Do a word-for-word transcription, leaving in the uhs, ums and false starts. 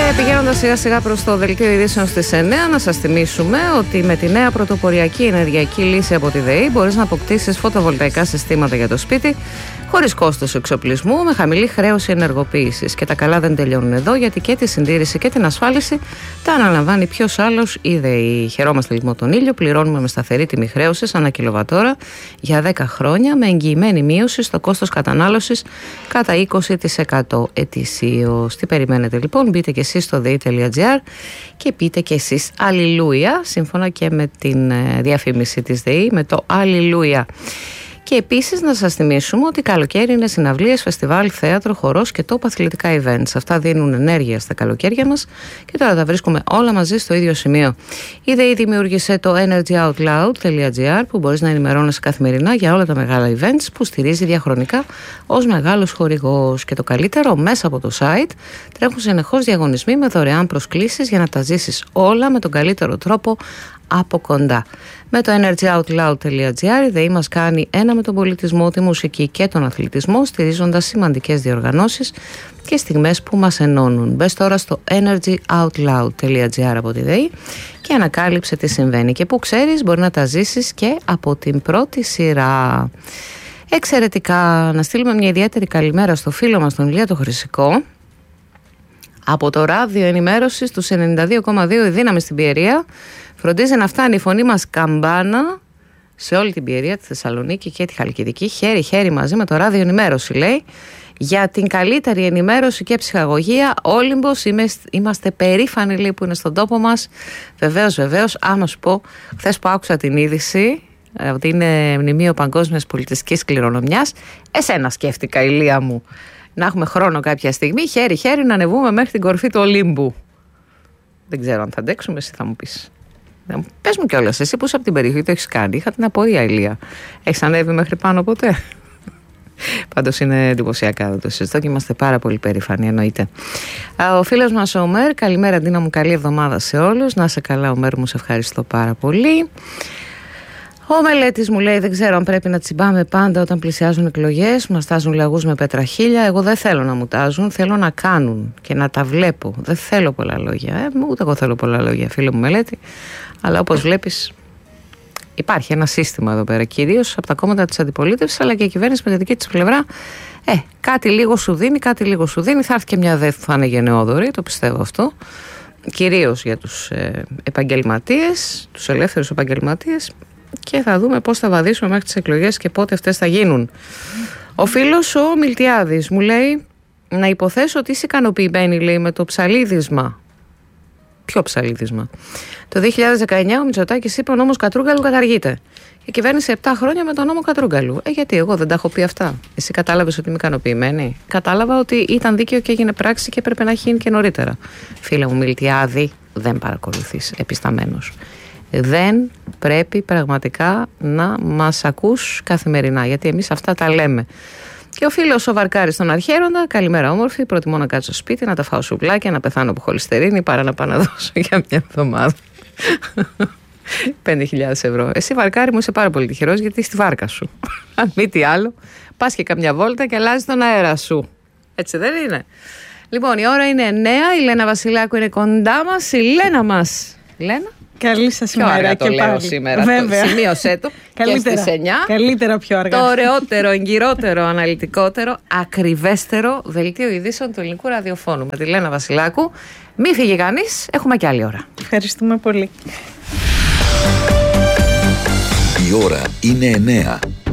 πηγαίνοντας σιγά σιγά προς το δελτίο ειδήσεων στις εννιά, να σας θυμίσουμε ότι με τη νέα πρωτοποριακή ενεργειακή λύση από τη ΔΕΗ μπορείς να αποκτήσεις φωτοβολταϊκά συστήματα για το σπίτι χωρίς κόστος εξοπλισμού, με χαμηλή χρέωση ενεργοποίησης. Και τα καλά δεν τελειώνουν εδώ, γιατί και τη συντήρηση και την ασφάλιση τα αναλαμβάνει ποιος άλλος, η ΔΕΗ. Χαιρόμαστε λοιπόν τον ήλιο, πληρώνουμε με σταθερή τιμή χρέωσης ανά κιλοβατόρα για δέκα χρόνια, με εγγυημένη μείωση στο κόστος κατανάλωσης κατά είκοσι τοις εκατό ετησίως. Τι περιμένετε λοιπόν, μπείτε και εσείς στο δei τελεία τζι άρ και πείτε και εσείς αλληλούια, σύμφωνα και με την διαφήμιση της ΔΕΗ, με το αλληλούια. Και επίσης να σας θυμίσουμε ότι καλοκαίρι είναι συναυλίες, φεστιβάλ, θέατρο, χορός και top αθλητικά events. Αυτά δίνουν ενέργεια στα καλοκαίρια μας και τώρα τα βρίσκουμε όλα μαζί στο ίδιο σημείο. Η ΔΕΗ δημιούργησε το energy out loud τελεία τζι άρ που μπορείς να ενημερώνεσαι καθημερινά για όλα τα μεγάλα events που στηρίζει διαχρονικά ως μεγάλος χορηγός. Και το καλύτερο, μέσα από το site τρέχουν συνεχώς διαγωνισμοί με δωρεάν προσκλήσεις για να τα ζήσεις όλα με τον καλύτερο τρόπο από κοντά. Με το energy out loud τελεία τζι άρ η ΔΕΗ μας κάνει ένα με τον πολιτισμό, τη μουσική και τον αθλητισμό, στηρίζοντας σημαντικές διοργανώσεις και στιγμές που μας ενώνουν. Μπες τώρα στο energy out loud τελεία τζι άρ από τη ΔΕΗ και ανακάλυψε τι συμβαίνει. Και που ξέρεις, μπορεί να τα ζήσεις και από την πρώτη σειρά. Εξαιρετικά, να στείλουμε μια ιδιαίτερη καλημέρα στο φίλο μας τον Ηλία το Χρυσικό από το ράδιο ενημέρωσης του ενενήντα δύο κόμμα δύο, η δύναμη στην Πιερία. Φροντίζει να φτάνει η φωνή μας καμπάνα σε όλη την Πιερία, τη Θεσσαλονίκη και τη Χαλκιδική, χέρι-χέρι μαζί με το ράδιο ενημέρωση, λέει, για την καλύτερη ενημέρωση και ψυχαγωγία. Όλυμπος, είμαστε περήφανοι, λέει, που είναι στον τόπο μας. Βεβαίως, βεβαίως, άμα σου πω, χθες που άκουσα την είδηση ότι είναι μνημείο παγκόσμιας πολιτιστικής κληρονομιάς, εσένα σκέφτηκα, Ηλία μου, να έχουμε χρόνο κάποια στιγμή, χέρι-χέρι, να ανεβούμε μέχρι την κορφή του Ολύμπου. Δεν ξέρω αν θα αντέξουμε, εσύ θα μου πεις. Πες μου κιόλας, εσύ που είσαι από την περιοχή το έχεις κάνει. Είχα την απορία, Ηλία. Έχεις ανέβει μέχρι πάνω ποτέ? Πάντως είναι εντυπωσιακά, δεν το συζητώ και είμαστε πάρα πολύ περήφανοι, εννοείται. Ο φίλος μας ο Ομέρ, καλημέρα Ντίνα μου, καλή εβδομάδα σε όλους. Να είσαι καλά, Ομέρ μου, σε ευχαριστώ πάρα πολύ. Ο Μελέτης μου λέει: δεν ξέρω αν πρέπει να τσιμπάμε πάντα όταν πλησιάζουν εκλογές. Μας τάζουν λαγούς με πετραχίλια. Εγώ δεν θέλω να μου τάζουν. Θέλω να κάνουν και να τα βλέπω. Δεν θέλω πολλά λόγια. Ε, ούτε εγώ θέλω πολλά λόγια, φίλε μου Μελέτη. Αλλά όπως βλέπεις, υπάρχει ένα σύστημα εδώ πέρα. Κυρίως από τα κόμματα της αντιπολίτευσης, αλλά και η κυβέρνηση με τη δική της πλευρά. Ε, κάτι λίγο σου δίνει, κάτι λίγο σου δίνει. Θα έρθει και μια δε που θα είναι γενναιόδορη, το πιστεύω αυτό. Κυρίως για τους ε, επαγγελματίες, τους ελεύθερους επαγγελματίες. Και θα δούμε πώς θα βαδίσουμε μέχρι τις εκλογές και πότε αυτές θα γίνουν. Ο φίλος ο Μιλτιάδης μου λέει να υποθέσω ότι είσαι ικανοποιημένη, λέει, με το ψαλίδισμα. Ποιο ψαλίδισμα? Το δύο χιλιάδες δεκαεννιά ο Μητσοτάκης είπε ο νόμος Κατρούγκαλου καταργείται. Η κυβέρνηση επτά χρόνια με τον νόμο Κατρούγκαλου. Ε, γιατί εγώ δεν τα έχω πει αυτά? Εσύ κατάλαβες ότι είμαι ικανοποιημένη? Κατάλαβα ότι ήταν δίκαιο και έγινε πράξη και έπρεπε να έχει γίνει και νωρίτερα. Φίλε μου Μιλτιάδη, δεν παρακολουθείς επισταμένος. Δεν πρέπει πραγματικά να μας ακούς καθημερινά, γιατί εμείς αυτά τα λέμε. Και ο φίλος ο Βαρκάρης στον Αρχαίροντα, καλημέρα όμορφη, προτιμώ να κάτσω σπίτι, να τα φάω σουβλάκια, να πεθάνω από χολυστερίνη, παρά να πάω να δώσω για μια εβδομάδα πέντε χιλιάδες ευρώ. Εσύ, Βαρκάρη μου, είσαι πάρα πολύ τυχερός, γιατί στη βάρκα σου. Αν μη τι άλλο, πας και καμιά βόλτα και αλλάζει τον αέρα σου. Έτσι δεν είναι? Λοιπόν, η ώρα είναι εννιά, η Λένα Βασιλάκου είναι κοντά μας. Η Λένα μας. Λένα. Καλή σας ημέρα. Πιο αργά το και λέω πάλι. σήμερα. Βέβαια. Το, σημείωσέ το. Και στις εννιά. Καλύτερα πιο αργά. Το ωραιότερο, εγκυρότερο, αναλυτικότερο, ακριβέστερο δελτίο ειδήσεων του ελληνικού ραδιοφώνου. Με τη Λένα Βασιλάκου. Μη φύγει κανείς, έχουμε κι άλλη ώρα. Ευχαριστούμε πολύ. Η ώρα είναι εννιά.